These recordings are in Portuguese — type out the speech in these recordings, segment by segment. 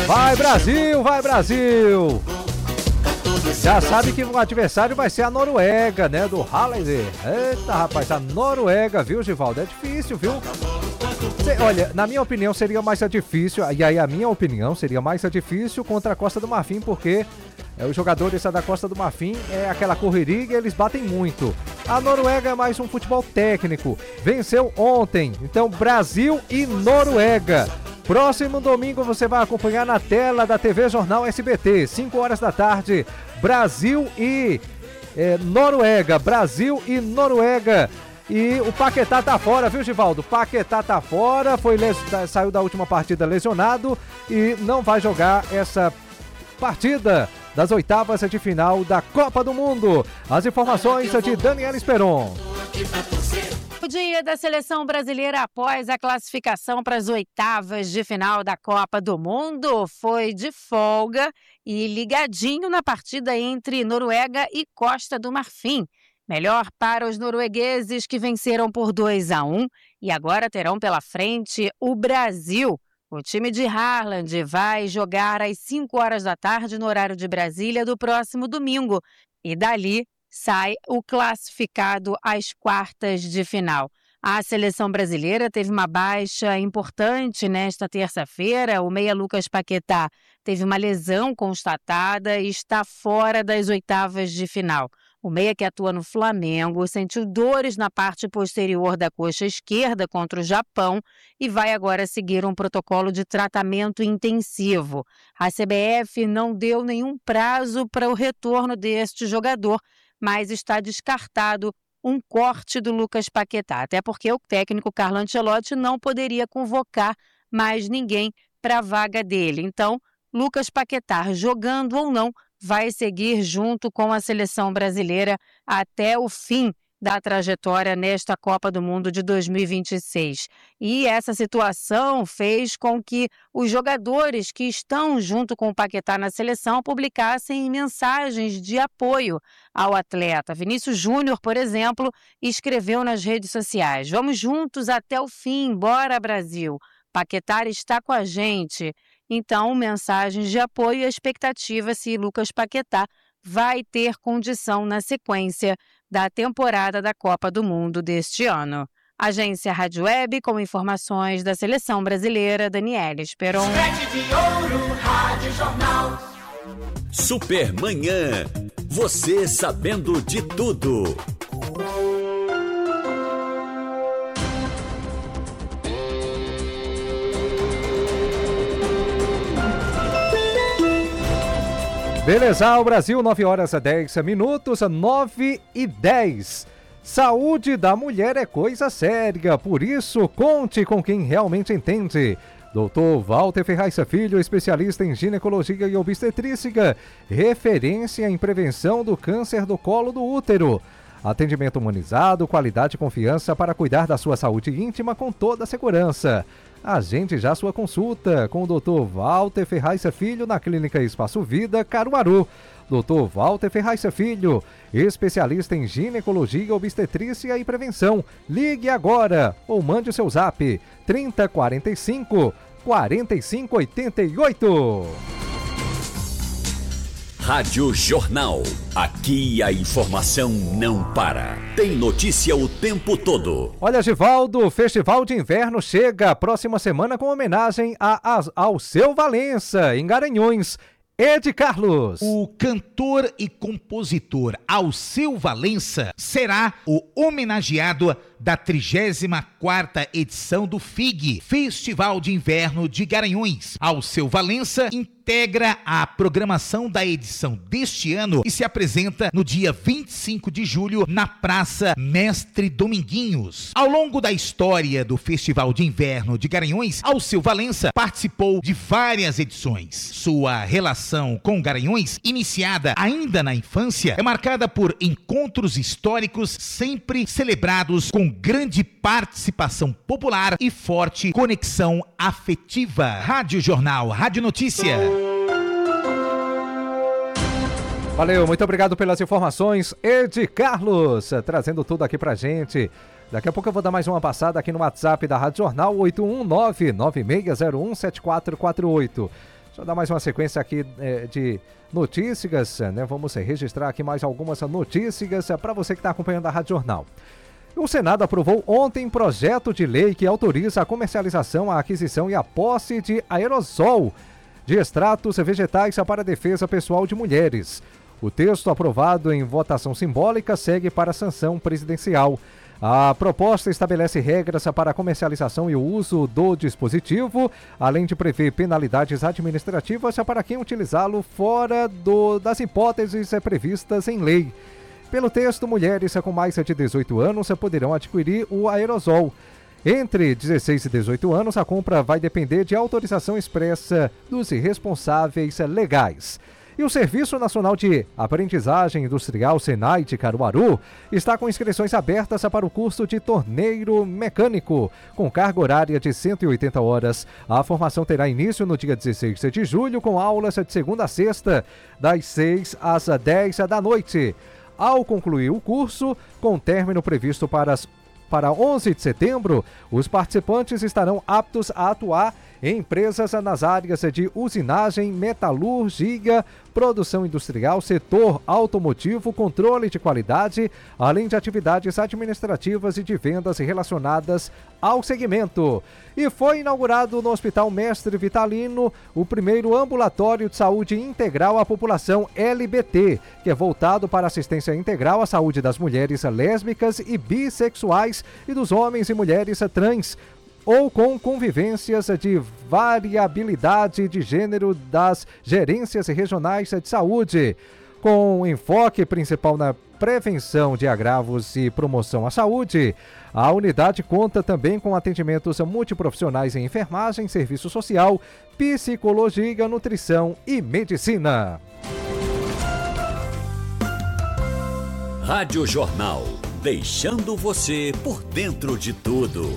Vai Brasil, vai Brasil! Já sabe que o adversário vai ser a Noruega, né, do Haaland. Eita, rapaz, a Noruega, viu, Givaldo? É difícil, viu? Olha, na minha opinião seria mais difícil, e aí a minha opinião seria mais difícil contra a Costa do Marfim, porque os jogadores da Costa do Marfim é aquela correria e eles batem muito. A Noruega é mais um futebol técnico, venceu ontem, então Brasil e Noruega. Próximo domingo você vai acompanhar na tela da TV Jornal SBT, 5 horas da tarde, Brasil e Noruega, Brasil e Noruega. E o Paquetá tá fora, viu, Givaldo? Paquetá tá fora, saiu da última partida lesionado e não vai jogar essa partida das oitavas de final da Copa do Mundo. As informações de Daniela Esperon. O dia da seleção brasileira após a classificação para as oitavas de final da Copa do Mundo foi de folga e ligadinho na partida entre Noruega e Costa do Marfim. Melhor para os noruegueses que venceram por 2-1 e agora terão pela frente o Brasil. O time de Haaland vai jogar às 5 horas da tarde no horário de Brasília do próximo domingo. E dali sai o classificado às quartas de final. A seleção brasileira teve uma baixa importante nesta terça-feira. O meia Lucas Paquetá teve uma lesão constatada e está fora das oitavas de final. O meia que atua no Flamengo sentiu dores na parte posterior da coxa esquerda contra o Japão e vai agora seguir um protocolo de tratamento intensivo. A CBF não deu nenhum prazo para o retorno deste jogador, mas está descartado um corte do Lucas Paquetá, até porque o técnico Carlo Ancelotti não poderia convocar mais ninguém para a vaga dele. Então, Lucas Paquetá, jogando ou não, vai seguir junto com a seleção brasileira até o fim da trajetória nesta Copa do Mundo de 2026. E essa situação fez com que os jogadores que estão junto com o Paquetá na seleção publicassem mensagens de apoio ao atleta. Vinícius Júnior, por exemplo, escreveu nas redes sociais: "Vamos juntos até o fim, bora Brasil, Paquetá está com a gente". Então, mensagens de apoio e a expectativa se Lucas Paquetá vai ter condição na sequência da temporada da Copa do Mundo deste ano. Agência Rádio Web, com informações da seleção brasileira, Daniela Esperon. Supermanhã. Você sabendo de tudo. Beleza, o Brasil, 9 horas e 10 minutos, 9:10. Saúde da mulher é coisa séria, por isso conte com quem realmente entende. Dr. Walter Ferraz Filho, especialista em ginecologia e obstetrícia, referência em prevenção do câncer do colo do útero. Atendimento humanizado, qualidade e confiança para cuidar da sua saúde íntima com toda a segurança. Agende já sua consulta com o Dr. Walter Ferraz Filho na Clínica Espaço Vida, Caruaru. Dr. Walter Ferraz Filho, especialista em ginecologia, obstetrícia e prevenção. Ligue agora ou mande o seu zap 3045 4588. Rádio Jornal. Aqui a informação não para. Tem notícia o tempo todo. Olha, Givaldo, o Festival de Inverno chega próxima semana com homenagem ao Seu Valença, em Garanhuns. Ed Carlos. O cantor e compositor Alceu Valença será o homenageado da 34ª edição do FIG, Festival de Inverno de Garanhuns. Alceu Valença integra a programação da edição deste ano e se apresenta no dia 25 de julho na Praça Mestre Dominguinhos. Ao longo da história do Festival de Inverno de Garanhuns, Alceu Valença participou de várias edições. Sua relação com Garanhuns, iniciada ainda na infância, é marcada por encontros históricos sempre celebrados com grande participação popular e forte conexão afetiva. Rádio Jornal, Rádio Notícia. Valeu, muito obrigado pelas informações, Ed Carlos, trazendo tudo aqui pra gente. Daqui a pouco eu vou dar mais uma passada aqui no WhatsApp da Rádio Jornal, 819-9601-7448. Deixa eu dar mais uma sequência aqui de notícias, né? Vamos registrar aqui mais algumas notícias para você que está acompanhando a Rádio Jornal. O Senado aprovou ontem projeto de lei que autoriza a comercialização, a aquisição e a posse de aerosol de extratos vegetais para a defesa pessoal de mulheres. O texto, aprovado em votação simbólica, segue para a sanção presidencial. A proposta estabelece regras para a comercialização e o uso do dispositivo, além de prever penalidades administrativas para quem utilizá-lo fora das hipóteses previstas em lei. Pelo texto, mulheres com mais de 18 anos poderão adquirir o aerosol. Entre 16 e 18 anos, a compra vai depender de autorização expressa dos responsáveis legais. E o Serviço Nacional de Aprendizagem Industrial, SENAI, de Caruaru, está com inscrições abertas para o curso de torneiro mecânico, com carga horária de 180 horas. A formação terá início no dia 16 de julho, com aulas de segunda a sexta, das 6 às 10 da noite. Ao concluir o curso, com término previsto para 11 de setembro, os participantes estarão aptos a atuar em empresas nas áreas de usinagem, metalurgia, produção industrial, setor automotivo, controle de qualidade, além de atividades administrativas e de vendas relacionadas ao segmento. E foi inaugurado no Hospital Mestre Vitalino o primeiro ambulatório de saúde integral à população LGBT, que é voltado para assistência integral à saúde das mulheres lésbicas e bissexuais e dos homens e mulheres trans, ou com convivências de variabilidade de gênero das gerências regionais de saúde. Com enfoque principal na prevenção de agravos e promoção à saúde, a unidade conta também com atendimentos multiprofissionais em enfermagem, serviço social, psicologia, nutrição e medicina. Rádio Jornal, deixando você por dentro de tudo.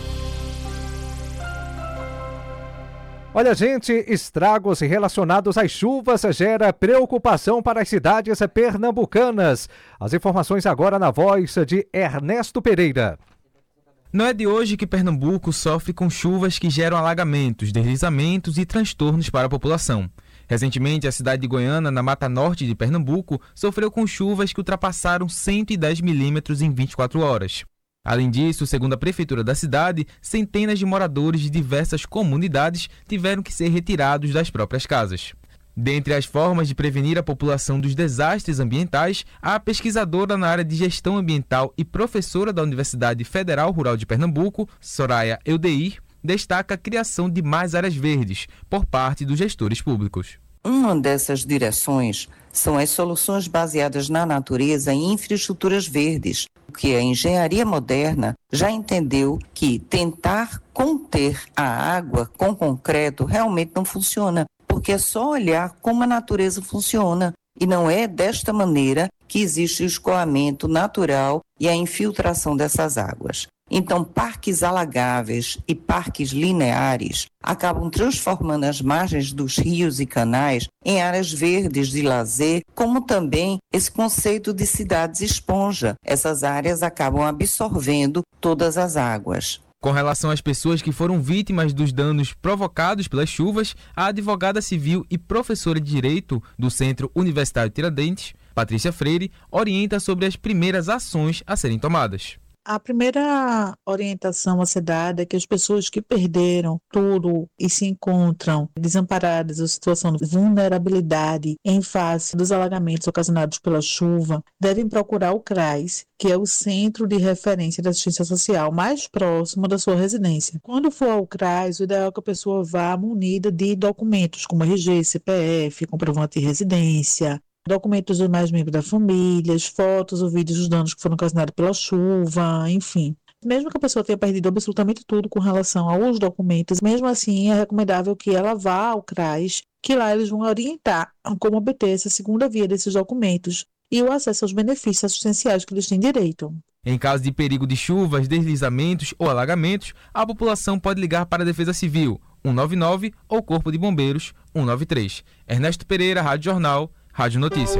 Olha, gente, estragos relacionados às chuvas gera preocupação para as cidades pernambucanas. As informações agora na voz de Ernesto Pereira. Não é de hoje que Pernambuco sofre com chuvas que geram alagamentos, deslizamentos e transtornos para a população. Recentemente, a cidade de Goiânia, na Mata Norte de Pernambuco, sofreu com chuvas que ultrapassaram 110 milímetros em 24 horas. Além disso, segundo a prefeitura da cidade, centenas de moradores de diversas comunidades tiveram que ser retirados das próprias casas. Dentre as formas de prevenir a população dos desastres ambientais, a pesquisadora na área de gestão ambiental e professora da Universidade Federal Rural de Pernambuco, Soraya Eudeir, destaca a criação de mais áreas verdes por parte dos gestores públicos. Uma dessas direções são as soluções baseadas na natureza e infraestruturas verdes, que a engenharia moderna já entendeu que tentar conter a água com concreto realmente não funciona, porque é só olhar como a natureza funciona. E não é desta maneira que existe o escoamento natural e a infiltração dessas águas. Então, parques alagáveis e parques lineares acabam transformando as margens dos rios e canais em áreas verdes de lazer, como também esse conceito de cidades esponja. Essas áreas acabam absorvendo todas as águas. Com relação às pessoas que foram vítimas dos danos provocados pelas chuvas, a advogada civil e professora de Direito do Centro Universitário Tiradentes, Patrícia Freire, orienta sobre as primeiras ações a serem tomadas. A primeira orientação a ser dada é que as pessoas que perderam tudo e se encontram desamparadas em situação de vulnerabilidade em face dos alagamentos ocasionados pela chuva, devem procurar o CRAS, que é o Centro de Referência da Assistência Social mais próximo da sua residência. Quando for ao CRAS, o ideal é que a pessoa vá munida de documentos como RG, CPF, comprovante de residência, documentos dos mais membros da família, fotos ou vídeos dos danos que foram ocasionados pela chuva, enfim. Mesmo que a pessoa tenha perdido absolutamente tudo com relação aos documentos, mesmo assim é recomendável que ela vá ao CRAS, que lá eles vão orientar como obter essa segunda via desses documentos e o acesso aos benefícios assistenciais que eles têm direito. Em caso de perigo de chuvas, deslizamentos ou alagamentos, a população pode ligar para a Defesa Civil 199 ou Corpo de Bombeiros 193. Ernesto Pereira, Rádio Jornal, Rádio Notícia.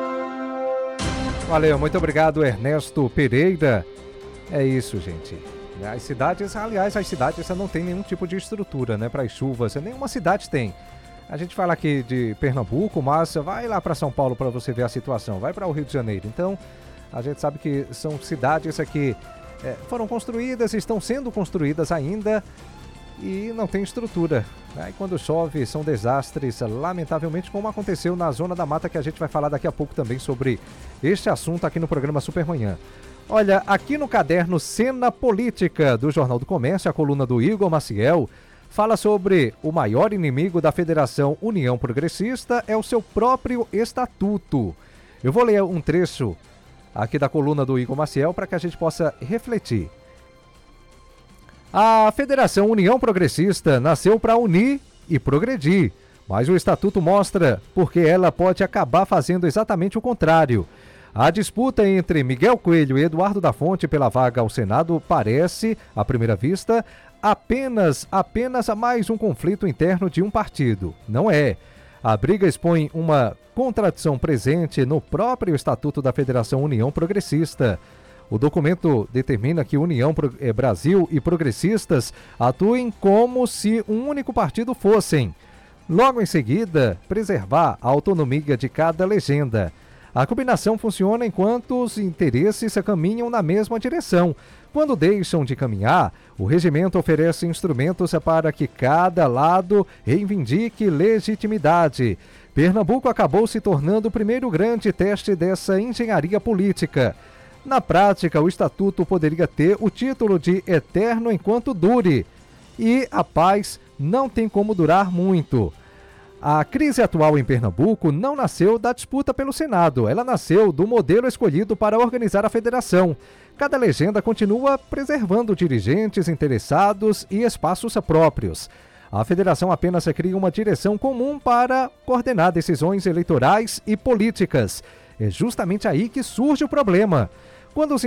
Valeu, muito obrigado, Ernesto Pereira. É isso, gente. As cidades, aliás, as cidades não tem nenhum tipo de estrutura, né, para as chuvas. Nenhuma cidade tem. A gente fala aqui de Pernambuco, mas vai lá para São Paulo para você ver a situação. Vai para o Rio de Janeiro. Então, a gente sabe que são cidades que foram construídas, estão sendo construídas ainda e não tem estrutura. E quando chove, são desastres, lamentavelmente, como aconteceu na Zona da Mata, que a gente vai falar daqui a pouco também sobre este assunto aqui no programa Supermanhã. Olha, aqui no caderno Cena Política do Jornal do Comércio, a coluna do Igor Maciel fala sobre o maior inimigo da Federação União Progressista é o seu próprio estatuto. Eu vou ler um trecho aqui da coluna do Igor Maciel para que a gente possa refletir. A Federação União Progressista nasceu para unir e progredir, mas o estatuto mostra porque ela pode acabar fazendo exatamente o contrário. A disputa entre Miguel Coelho e Eduardo da Fonte pela vaga ao Senado parece, à primeira vista, apenas mais um conflito interno de um partido. Não é. A briga expõe uma contradição presente no próprio Estatuto da Federação União Progressista. O documento determina que União Brasil e progressistas atuem como se um único partido fossem. Logo em seguida, preservar a autonomia de cada legenda. A combinação funciona enquanto os interesses caminham na mesma direção. Quando deixam de caminhar, o regimento oferece instrumentos para que cada lado reivindique legitimidade. Pernambuco acabou se tornando o primeiro grande teste dessa engenharia política. Na prática, o estatuto poderia ter o título de eterno enquanto dure. E a paz não tem como durar muito. A crise atual em Pernambuco não nasceu da disputa pelo Senado, ela nasceu do modelo escolhido para organizar a federação. Cada legenda continua preservando dirigentes interessados e espaços próprios. A federação apenas cria uma direção comum para coordenar decisões eleitorais e políticas. É justamente aí que surge o problema. Quando os